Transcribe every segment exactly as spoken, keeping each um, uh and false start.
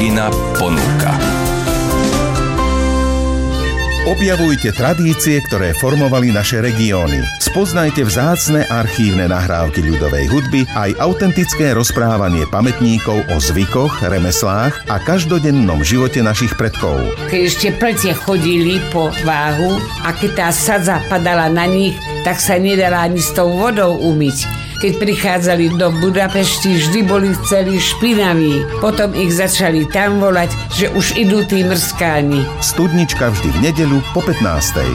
Margina ponúka. Objavujte tradície, ktoré formovali naše regióny. Spoznajte vzácne archívne nahrávky ľudovej hudby, aj autentické rozprávanie pamätníkov o zvykoch, remeslách a každodennom živote našich predkov. Keď ešte plcie chodili po váhu a keď tá sadza padala na nich, tak sa nedala ani s tou vodou umyť. Keď prichádzali do Budapešti, vždy boli celí špinaví. Potom ich začali tam volať, že už idú tí mrskáni. Studnička vždy v nedeľu po pätnástej.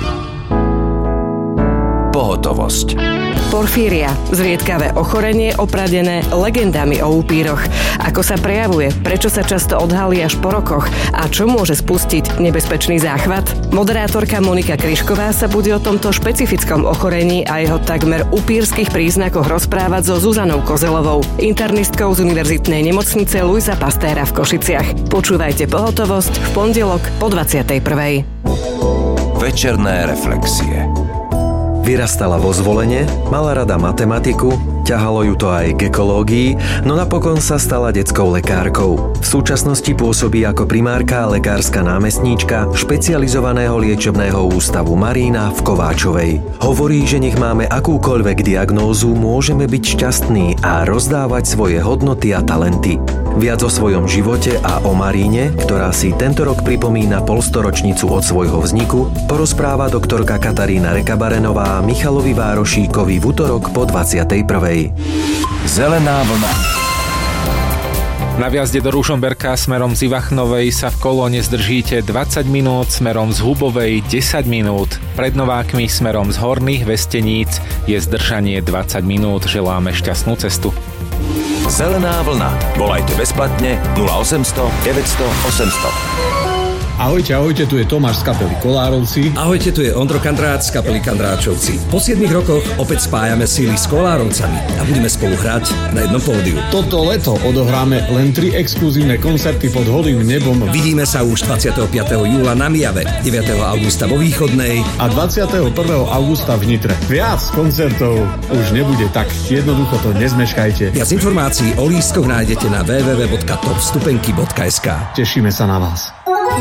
Pohotovosť. Porfíria, zriedkavé ochorenie opradené legendami o upíroch. Ako sa prejavuje, prečo sa často odhalí až po rokoch a čo môže spustiť nebezpečný záchvat? Moderátorka Monika Kryšková sa bude o tomto špecifickom ochorení a jeho takmer upírskych príznakoch rozprávať so Zuzanou Kozelovou, internistkou z Univerzitnej nemocnice Luisa Pastéra v Košiciach. Počúvajte Pohotovosť v pondelok po dvadsiatej prvej. Večerné reflexie. Vyrastala vo Zvolene, mala rada matematiku, ťahalo ju to aj k ekológii, no napokon sa stala detskou lekárkou. V súčasnosti pôsobí ako primárka a lekárska námestníčka špecializovaného liečebného ústavu Marína v Kováčovej. Hovorí, že nech máme akúkoľvek diagnózu, môžeme byť šťastní a rozdávať svoje hodnoty a talenty. Viac o svojom živote a o Maríne, ktorá si tento rok pripomína polstoročnicu od svojho vzniku, porozpráva doktorka Katarína Rekabarenová Michalovi Várošíkovi v utorok po dvadsiatej prvej. Zelená vlna. Na vjazde do Ružomberka smerom z Ivachnovej sa v kolóne zdržíte dvadsať minút, smerom z Hubovej desať minút. Pred Novákmi smerom z Horných Vesteníc je zdržanie dvadsať minút. Želáme šťastnú cestu. Zelená vlna. Volajte bezplatne nula osemsto deväťsto osemsto. Ahojte, ahojte, tu je Tomáš z kapely Kolárovci. Ahojte, tu je Ondro Kandrát z kapely Kandráčovci. Po siedmich rokoch opäť spájame síly s Kolárovcami a budeme spolu hrať na jednom pódiu. Toto leto odohráme len tri exkluzívne koncerty pod holým nebom. Vidíme sa už dvadsiateho piateho júla na Mijave, deviateho augusta vo Východnej a dvadsiateho prvého augusta v Nitre. Viac koncertov už nebude, tak jednoducho to nezmeškajte. Viac informácií o lístkoch nájdete na w w w bodka top vstupenky bodka es ka. Tešíme sa na vás.